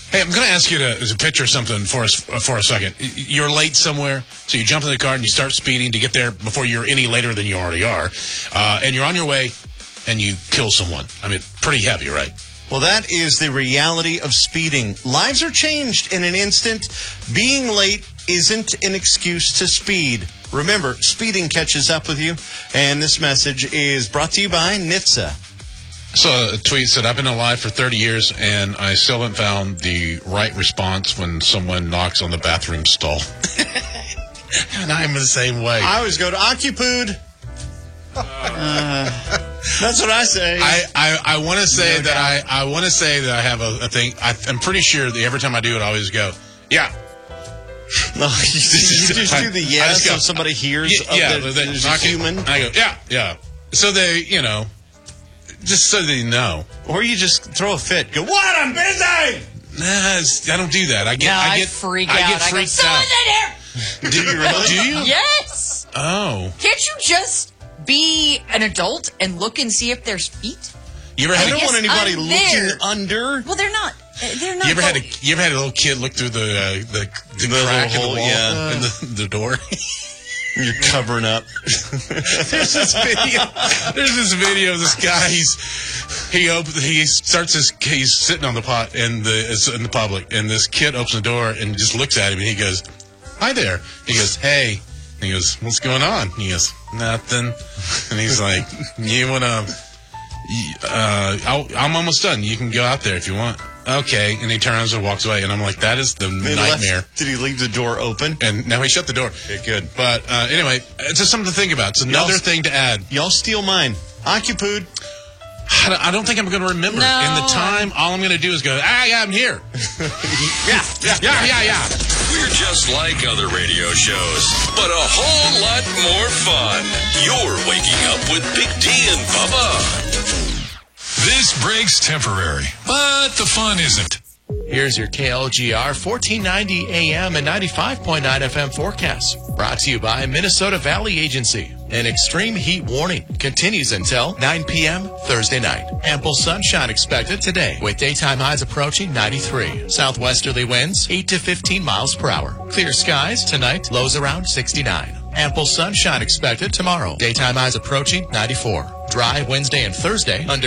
Hey, I'm going to ask you to picture something for us for a second. You're late somewhere, so you jump in the car and you start speeding to get there before you're any later than you already are. And you're on your way, and you kill someone. I mean, pretty heavy, right? Well, that is the reality of speeding. Lives are changed in an instant. Being late isn't an excuse to speed. Remember, speeding catches up with you. And this message is brought to you by NHTSA. So a tweet said, I've been alive for 30 years, and I still haven't found the right response when someone knocks on the bathroom stall. And I'm the same way. I always go to Occupood. That's what I say. I want to say that I want to say that I have a thing. I'm pretty sure that every time I do it, I always go, yeah. No, you just do the yes so somebody hears there's a human. And I go, yeah. So they, just so they know. Or you just throw a fit. Go, what? I'm busy! Nah, I don't do that. I get freaked out. Someone's in here! Do you really? Do you? Yes! Oh. Can't you just be an adult and look and see if there's feet? You ever I don't want anybody looking under. Well, they're not. You eever had a little kid look through the crack in the wall in the door? You're covering up. There's this video of this guy. He's sitting on the pot in the public, and this kid opens the door and just looks at him, and he goes, "Hi there." He goes, "Hey." And he goes, "What's going on?" And he goes, "Nothing." And he's like, "You wanna? I'm almost done. You can go out there if you want." Okay, and he turns and walks away, and I'm like, that is the nightmare. Did he leave the door open? And now he shut the door. Okay, good. But anyway, it's just something to think about. It's another thing to add. Y'all steal mine. Occupood. I don't think I'm going to remember. No. In the time, all I'm going to do is go, yeah, I'm here. Yeah. We're just like other radio shows, but a whole lot more fun. You're waking up with Big D and Bubba. This break's temporary, but the fun isn't. Here's your KLGR 1490 AM and 95.9 FM forecast. Brought to you by Minnesota Valley Agency. An extreme heat warning continues until 9 p.m. Thursday night. Ample sunshine expected today with daytime highs approaching 93. Southwesterly winds 8 to 15 miles per hour. Clear skies tonight, lows around 69. Ample sunshine expected tomorrow. Daytime highs approaching 94. Dry Wednesday and Thursday under